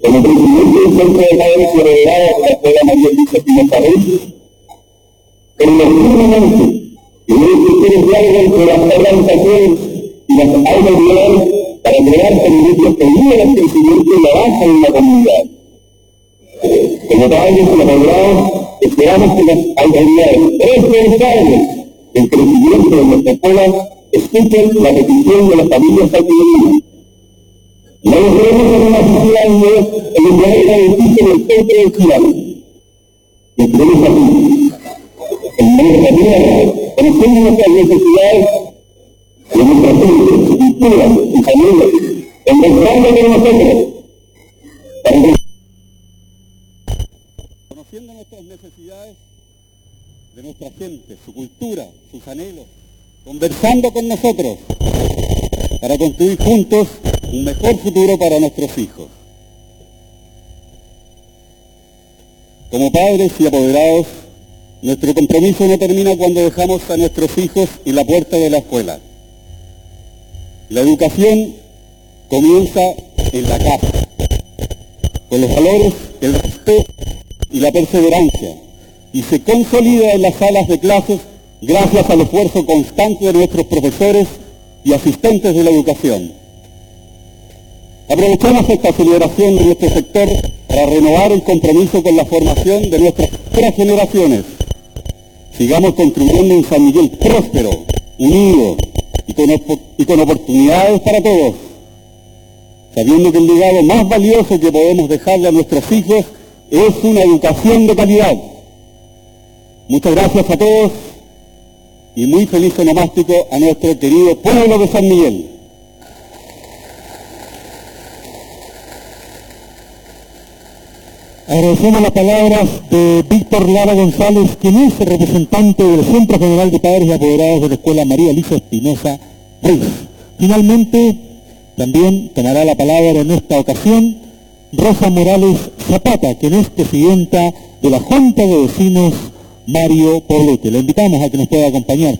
Como presidente del Centro de Padres y Apoderados de la Escuela María Luisa Espinosa Reyes, firmemente que debe existir un diálogo entre las organizaciones y las autoridades para crear servicios que ayuden al crecimiento y el avance en la comunidad. Como padres y apoderados, esperamos que las autoridades responsables del crecimiento de nuestra escuela escuchen la petición de las familias saltillenses. No nos vemos en una sociedad en el planeta edificio del centro de ciudad. Y queremos aquí, en nuestra tierra, conociendo nuestras necesidades de nuestra gente, su cultura, su familia, conversando con nosotros, conociendo nuestras necesidades de nuestra gente, su cultura, sus anhelos, conversando con nosotros para construir juntos un mejor futuro para nuestros hijos. Como padres y apoderados, nuestro compromiso no termina cuando dejamos a nuestros hijos en la puerta de la escuela. La educación comienza en la casa, con los valores, el respeto y la perseverancia, y se consolida en las salas de clases gracias al esfuerzo constante de nuestros profesores y asistentes de la educación. Aprovechamos esta celebración de nuestro sector para renovar el compromiso con la formación de nuestras futuras generaciones. Sigamos construyendo un San Miguel próspero, unido y con oportunidades para todos, sabiendo que el legado más valioso que podemos dejarle a nuestros hijos es una educación de calidad. Muchas gracias a todos y muy feliz onomástico a nuestro querido pueblo de San Miguel. Agradecemos las palabras de Víctor Lara González, quien es el representante del Centro General de Padres y Apoderados de la Escuela María Luisa Espinosa Reyes. Finalmente, también tomará la palabra en esta ocasión Rosa Morales Zapata, quien es presidenta de la Junta de Vecinos Mario Poblete. Le invitamos a que nos pueda acompañar.